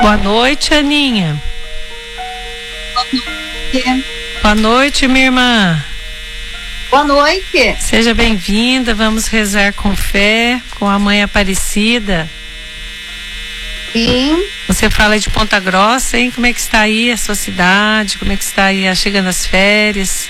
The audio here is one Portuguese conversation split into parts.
Boa noite, Aninha. Boa noite, minha irmã. Boa noite. Seja bem-vinda. Vamos rezar com fé com a Mãe Aparecida. Sim. Você fala de Ponta Grossa, hein? Como é que está aí a sua cidade? Como é que está aí chegando as férias?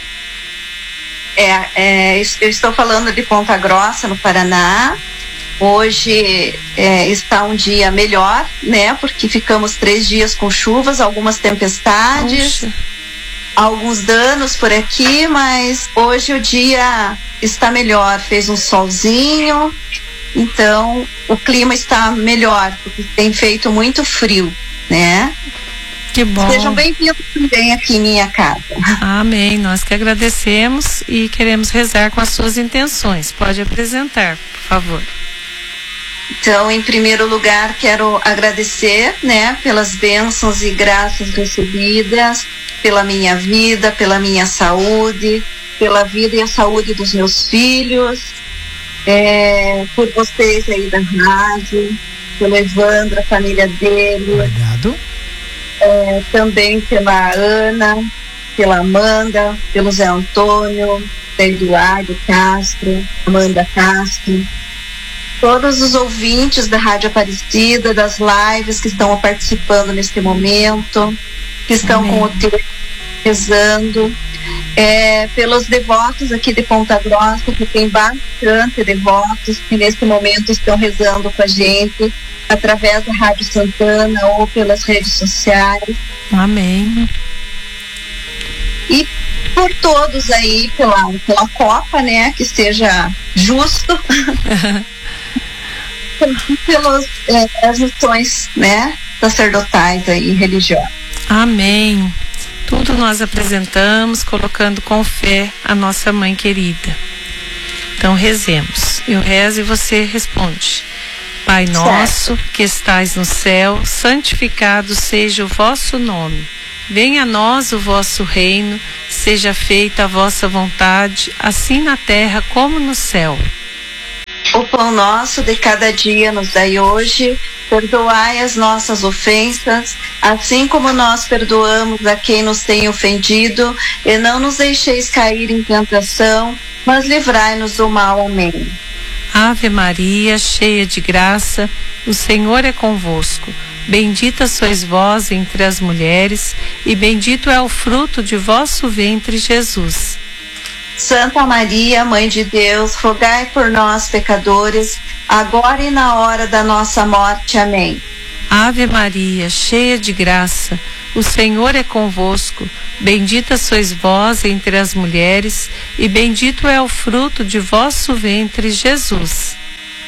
Eu estou falando de Ponta Grossa, no Paraná. Hoje está um dia melhor, né? Porque ficamos 3 dias com chuvas, algumas tempestades, Puxa. Alguns danos por aqui, mas hoje o dia está melhor. Fez um solzinho, então o clima está melhor, porque tem feito muito frio, né? Que bom. Sejam bem-vindos também aqui em minha casa. Amém. Nós que agradecemos e queremos rezar com as suas intenções. Pode apresentar, por favor. Então, em primeiro lugar, quero agradecer, né, pelas bênçãos e graças recebidas, pela minha vida, pela minha saúde, pela vida e a saúde dos meus filhos, por vocês aí da rádio, pelo Evandro, a família dele. Obrigado. Também pela Ana, pela Amanda, pelo Zé Antônio, pelo Eduardo Castro, Amanda Castro, todos os ouvintes da Rádio Aparecida, das lives que estão participando neste momento, que estão Amém. com o texto rezando, pelos devotos aqui de Ponta Grossa, que tem bastante devotos que neste momento estão rezando com a gente através da Rádio Santana ou pelas redes sociais. Amém. E por todos aí, pela Copa, né, que seja justo. Pelas as missões, né, sacerdotais aí, religiosas. Amém. Tudo nós apresentamos, colocando com fé a nossa mãe querida. Então rezemos. Eu rezo e você responde. Pai nosso, que estais no céu, santificado seja o vosso nome. Venha a nós o vosso reino, seja feita a vossa vontade, assim na terra como no céu. O pão nosso de cada dia nos dai hoje, perdoai as nossas ofensas, assim como nós perdoamos a quem nos tem ofendido, e não nos deixeis cair em tentação, mas livrai-nos do mal. Amém. Ave Maria, cheia de graça, o Senhor é convosco. Bendita sois vós entre as mulheres, e bendito é o fruto de vosso ventre, Jesus. Santa Maria, Mãe de Deus, rogai por nós, pecadores, agora e na hora da nossa morte. Amém. Ave Maria, cheia de graça, o Senhor é convosco. Bendita sois vós entre as mulheres, e bendito é o fruto de vosso ventre, Jesus.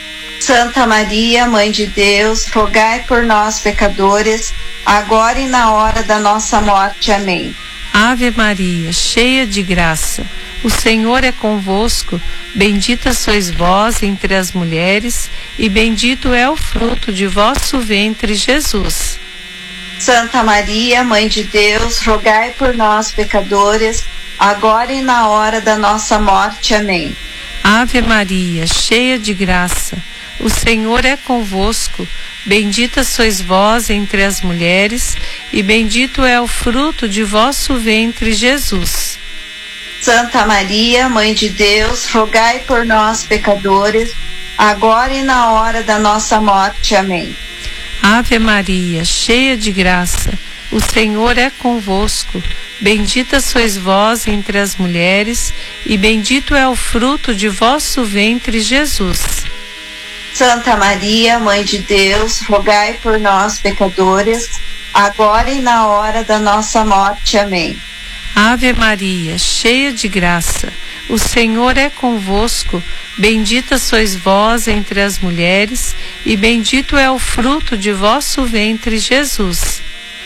Santa Maria, Mãe de Deus, rogai por nós, pecadores, agora e na hora da nossa morte. Amém. Ave Maria, cheia de graça, o Senhor é convosco. Bendita sois vós entre as mulheres, e bendito é o fruto de vosso ventre, Jesus. Santa Maria, Mãe de Deus, rogai por nós, pecadores, agora e na hora da nossa morte. Amém. Ave Maria, cheia de graça, o Senhor é convosco. Bendita sois vós entre as mulheres, e bendito é o fruto de vosso ventre, Jesus. Santa Maria, Mãe de Deus, rogai por nós, pecadores, agora e na hora da nossa morte. Amém. Ave Maria, cheia de graça, o Senhor é convosco. Bendita sois vós entre as mulheres, e bendito é o fruto de vosso ventre, Jesus. Santa Maria, Mãe de Deus, rogai por nós, pecadores, agora e na hora da nossa morte. Amém. Ave Maria, cheia de graça, o Senhor é convosco. Bendita sois vós entre as mulheres, e bendito é o fruto de vosso ventre, Jesus.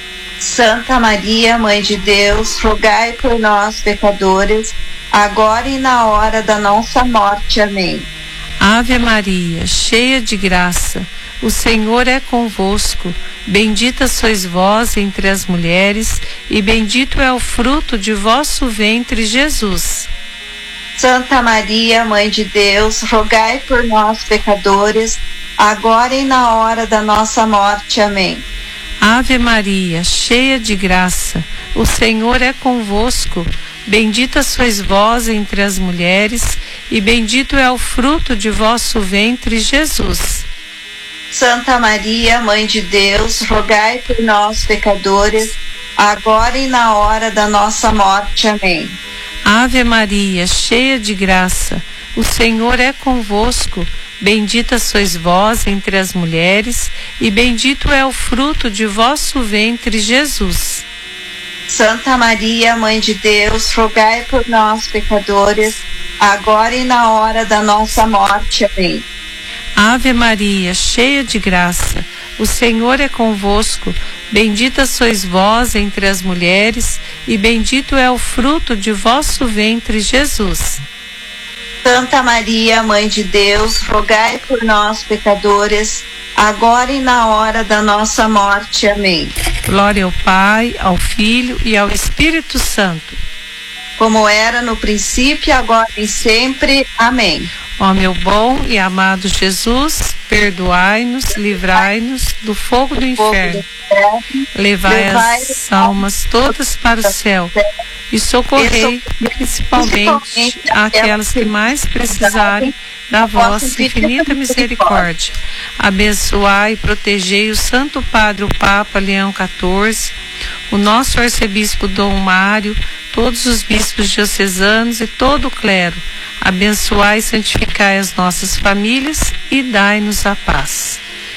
Santa Maria, Mãe de Deus, rogai por nós, pecadores, agora e na hora da nossa morte. Amém. Ave Maria, cheia de graça, o Senhor é convosco. Bendita sois vós entre as mulheres, e bendito é o fruto de vosso ventre, Jesus. Santa Maria, Mãe de Deus, rogai por nós, pecadores, agora e na hora da nossa morte. Amém. Ave Maria, cheia de graça, o Senhor é convosco. Bendita sois vós entre as mulheres, e bendito é o fruto de vosso ventre, Jesus. Santa Maria, Mãe de Deus, rogai por nós, pecadores, agora e na hora da nossa morte. Amém. Ave Maria, cheia de graça, o Senhor é convosco. Bendita sois vós entre as mulheres, e bendito é o fruto de vosso ventre, Jesus. Santa Maria, Mãe de Deus, rogai por nós, pecadores, agora e na hora da nossa morte. Amém. Ave Maria, cheia de graça, o Senhor é convosco. Bendita sois vós entre as mulheres, e bendito é o fruto de vosso ventre, Jesus. Santa Maria, Mãe de Deus, rogai por nós, pecadores, agora e na hora da nossa morte. Amém. Glória ao Pai, ao Filho e ao Espírito Santo. Como era no princípio, agora e sempre. Amém. Ó meu bom e amado Jesus, perdoai-nos, livrai-nos do fogo do inferno. Levai as almas todas para o céu e socorrei principalmente aquelas que mais precisarem da vossa infinita misericórdia. Abençoai e protegei o Santo Padre, o Papa Leão XIV, o nosso arcebispo Dom Mário, todos os bispos diocesanos e todo o clero. Abençoai e santificai as nossas famílias e dai-nos a paz.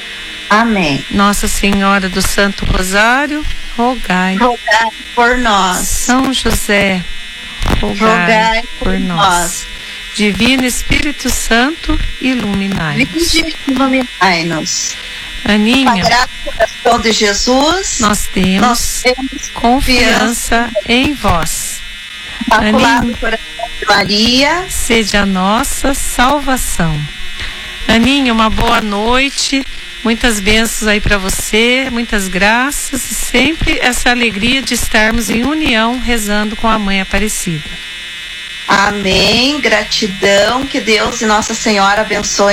Amém. Nossa Senhora do Santo Rosário, rogai. Rogai por nós. São José, rogai por nós. Divino Espírito Santo, iluminai-nos. Iluminai-nos. Aninha, coração de Jesus, nós temos confiança em vós. Aninha, coração de Maria, sede a nossa salvação. Aninha, uma boa noite, muitas bênçãos aí para você, muitas graças e sempre essa alegria de estarmos em união rezando com a Mãe Aparecida. Amém, gratidão, que Deus e Nossa Senhora abençoe